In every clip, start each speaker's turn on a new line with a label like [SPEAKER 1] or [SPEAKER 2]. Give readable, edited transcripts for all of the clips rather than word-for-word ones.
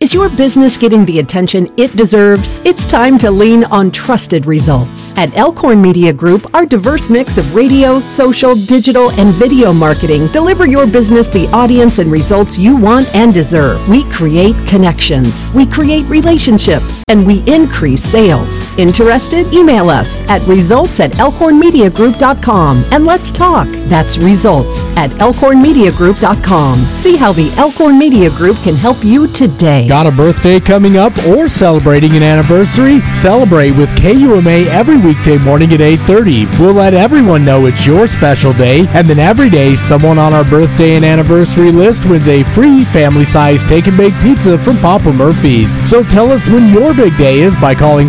[SPEAKER 1] Is your business getting the attention it deserves? It's time to lean on trusted results. At Elkhorn Media Group, our diverse mix of radio, social, digital, and video marketing deliver your business the audience and results you want and deserve. We create connections, we create relationships, and we increase sales. Interested? Email us at results@elkhornmediagroup.com and let's talk. That's results@elkhornmediagroup.com. See how the Elkhorn Media Group can help you today.
[SPEAKER 2] Got a birthday coming up or celebrating an anniversary? Celebrate with KUMA every weekday morning at 8:30. We'll let everyone know it's your special day, and then every day, someone on our birthday and anniversary list wins a free family-sized take-and-bake pizza from Papa Murphy's. So tell us when your big day is by calling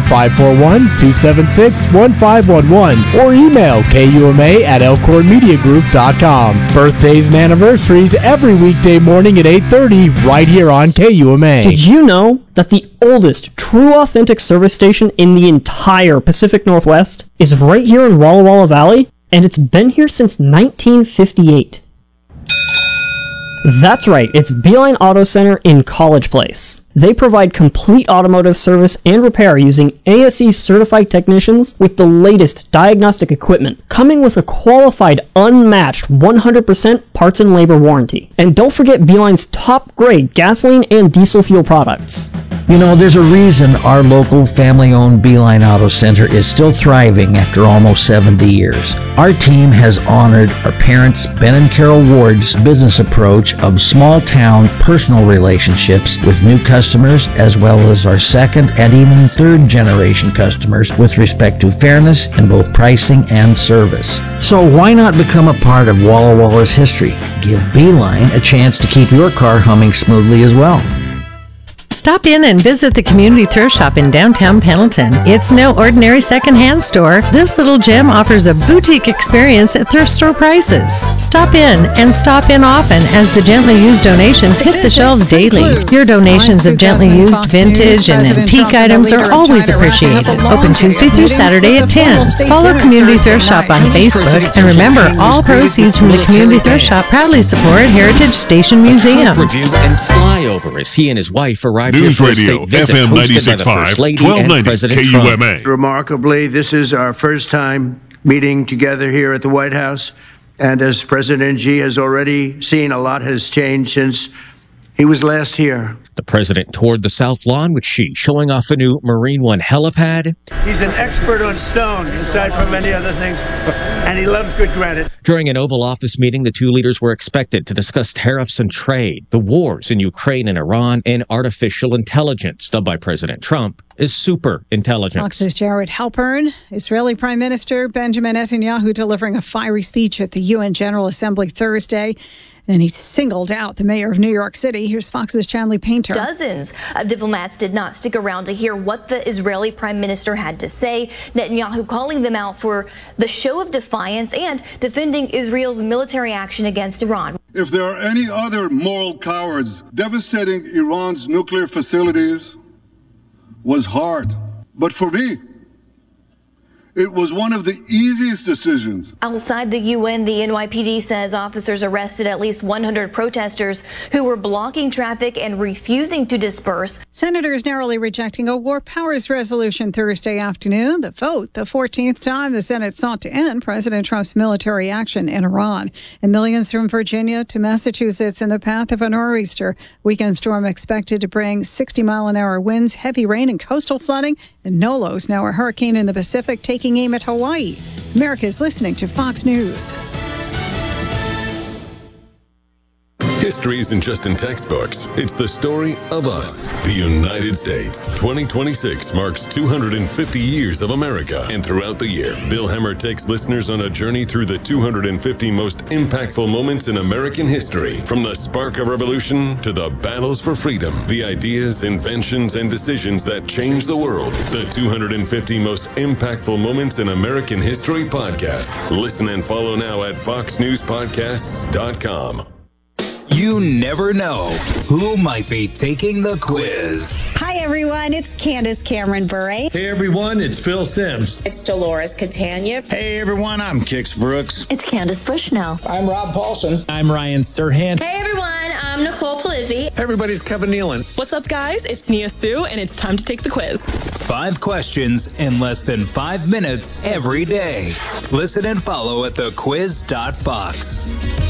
[SPEAKER 2] 541-276-1511 or email KUMA@elkhornmediagroup.com. Birthdays and anniversaries every weekday morning at 8:30 right here on KUMA.
[SPEAKER 3] Did you know that the oldest true authentic service station in the entire Pacific Northwest is right here in Walla Walla Valley? And it's been here since 1958. That's right, it's Beeline Auto Center in College Place. They provide complete automotive service and repair using ASE certified technicians with the latest diagnostic equipment, coming with a qualified, unmatched 100% parts and labor warranty. And don't forget Beeline's top grade gasoline and diesel fuel products.
[SPEAKER 4] You know, there's a reason our local family-owned Beeline Auto Center is still thriving after almost 70 years. Our team has honored our parents, Ben and Carol Ward's business approach of small-town personal relationships with new customers, as well as our second and even third generation customers with respect to fairness in both pricing and service. So why not become a part of Walla Walla's history? Give Beeline a chance to keep your car humming smoothly as well.
[SPEAKER 5] Stop in and visit the Community Thrift Shop in downtown Pendleton. It's no ordinary secondhand store. This little gem offers a boutique experience at thrift store prices. Stop in and stop in often as the gently used donations hit the shelves daily. Your donations of gently used vintage and antique items are always appreciated. Open Tuesday through Saturday at 10. Follow Community Thrift Shop on Facebook. And remember, all proceeds from the Community Thrift Shop proudly support Heritage Station Museum.
[SPEAKER 6] Review and flyover as he and his wife arrived.
[SPEAKER 7] News Radio, FM 96.5, 1290 KUMA.
[SPEAKER 8] Remarkably, this is our first time meeting together here at the White House. And as President Xi has already seen, a lot has changed since he was last here.
[SPEAKER 6] The president toured the South Lawn with Xi, showing off a new Marine One helipad.
[SPEAKER 8] He's an expert on stone, aside from many other things, and he loves good granite.
[SPEAKER 6] During an Oval Office meeting, the two leaders were expected to discuss tariffs and trade, the wars in Ukraine and Iran, and artificial intelligence, dubbed by President Trump as super intelligence.
[SPEAKER 9] Fox's Jared Halpern. Israeli Prime Minister Benjamin Netanyahu delivering a fiery speech at the UN General Assembly Thursday. And he singled out the mayor of New York City. Here's Fox's Chanley Painter.
[SPEAKER 10] Dozens of diplomats did not stick around to hear what the Israeli prime minister had to say. Netanyahu calling them out for the show of defiance and defending Israel's military action against Iran.
[SPEAKER 11] If there are any other moral cowards, devastating Iran's nuclear facilities was hard. But for me, it was one of the easiest decisions.
[SPEAKER 10] Outside the UN, the NYPD says officers arrested at least 100 protesters who were blocking traffic and refusing to disperse.
[SPEAKER 9] Senators narrowly rejecting a war powers resolution Thursday afternoon. The vote, the 14th time the Senate sought to end President Trump's military action in Iran. And millions from Virginia to Massachusetts in the path of a nor'easter. Weekend storm expected to bring 60-mile-an-hour winds, heavy rain, and coastal flooding. And Nolo's now a hurricane in the Pacific taking aim at Hawaii. America is listening to Fox News.
[SPEAKER 12] History isn't just in textbooks. It's the story of us, the United States. 2026 marks 250 years of America. And throughout the year, Bill Hemmer takes listeners on a journey through the 250 most impactful moments in American history. From the spark of revolution to the battles for freedom, the ideas, inventions, and decisions that changed the world. The 250 most impactful moments in American history podcast. Listen and follow now at foxnewspodcasts.com.
[SPEAKER 13] You never know who might be taking the quiz.
[SPEAKER 14] Hi, everyone. It's Candace Cameron Bure.
[SPEAKER 15] Hey, everyone. It's Phil Sims.
[SPEAKER 14] It's Dolores Catania.
[SPEAKER 15] Hey, everyone. I'm Kix Brooks.
[SPEAKER 14] It's Candace Bushnell.
[SPEAKER 16] I'm Rob Paulson.
[SPEAKER 17] I'm Ryan Serhant.
[SPEAKER 18] Hey, everyone. I'm
[SPEAKER 16] I'm Nicole Palizzi.
[SPEAKER 17] Everybody's Kevin Nealon.
[SPEAKER 18] What's up, guys? It's Nia Sue, and it's time to take the quiz.
[SPEAKER 13] 5 questions in less than 5 minutes every day. Listen and follow at thequiz.fox.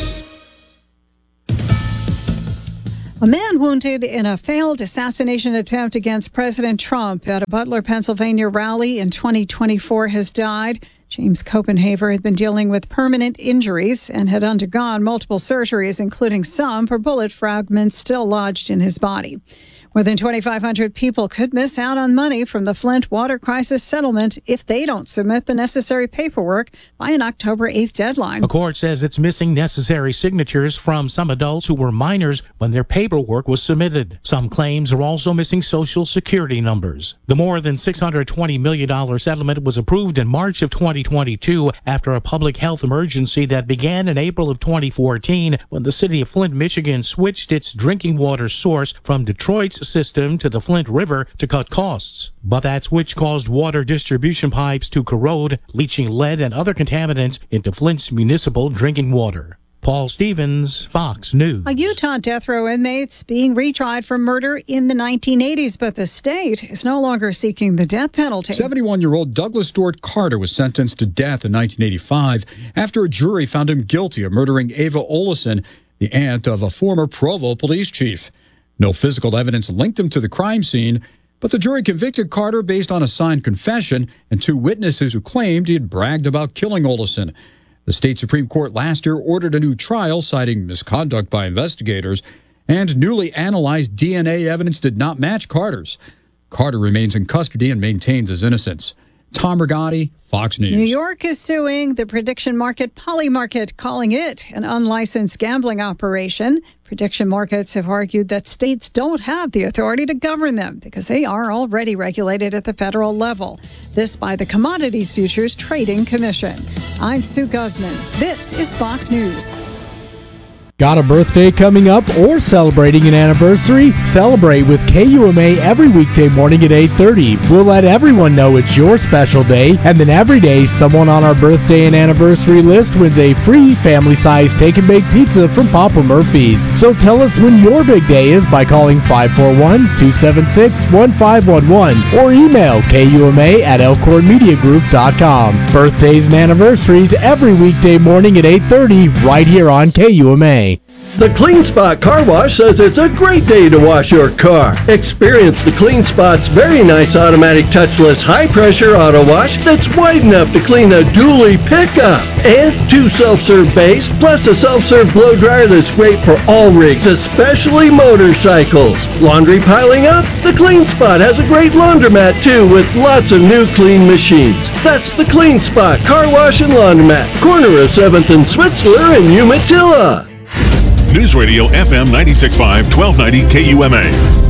[SPEAKER 9] A man wounded in a failed assassination attempt against President Trump at a Butler, Pennsylvania rally in 2024 has died. James Copenhaver had been dealing with permanent injuries and had undergone multiple surgeries, including some for bullet fragments still lodged in his body. More than 2,500 people could miss out on money from the Flint water crisis settlement if they don't submit the necessary paperwork by an October 8th deadline.
[SPEAKER 19] A court says it's missing necessary signatures from some adults who were minors when their paperwork was submitted. Some claims are also missing Social Security numbers. The more than $620 million settlement was approved in March of 2022 after a public health emergency that began in April of 2014 when the city of Flint, Michigan switched its drinking water source from Detroit's system to the Flint River to cut costs. But that switch caused water distribution pipes to corrode, leaching lead and other contaminants into Flint's municipal drinking water. Paul Stevens, Fox News.
[SPEAKER 9] A Utah death row inmate's being retried for murder in the 1980s, but the state is no longer seeking the death penalty.
[SPEAKER 20] 71-year-old Douglas Stewart Carter was sentenced to death in 1985 after a jury found him guilty of murdering Ava Olesen, the aunt of a former Provo police chief. No physical evidence linked him to the crime scene, but the jury convicted Carter based on a signed confession and 2 witnesses who claimed he had bragged about killing Olesen. The state Supreme Court last year ordered a new trial citing misconduct by investigators, and newly analyzed DNA evidence did not match Carter's. Carter remains in custody and maintains his innocence. Tom Rigotti, Fox News.
[SPEAKER 9] New York is suing the prediction market Polymarket, calling it an unlicensed gambling operation. Prediction markets have argued that states don't have the authority to govern them because they are already regulated at the federal level. This by the Commodities Futures Trading Commission. I'm Sue Guzman. This is Fox News.
[SPEAKER 2] Got a birthday coming up or celebrating an anniversary? Celebrate with KUMA every weekday morning at 8:30. We'll let everyone know it's your special day, and then every day someone on our birthday and anniversary list wins a free family-sized take-and-bake pizza from Papa Murphy's. So tell us when your big day is by calling 541-276-1511 or email KUMA@ElkhornMediaGroup.com. Birthdays and anniversaries every weekday morning at 8:30 right here on KUMA.
[SPEAKER 21] The Clean Spot Car Wash says it's a great day to wash your car. Experience the Clean Spot's very nice automatic touchless high-pressure auto wash that's wide enough to clean a dually pickup. And 2 self-serve bays, plus a self-serve blow dryer that's great for all rigs, especially motorcycles. Laundry piling up? The Clean Spot has a great laundromat too with lots of new clean machines. That's the Clean Spot Car Wash and Laundromat, corner of 7th and Switzler in Umatilla.
[SPEAKER 7] News Radio FM 96.5, 1290 KUMA.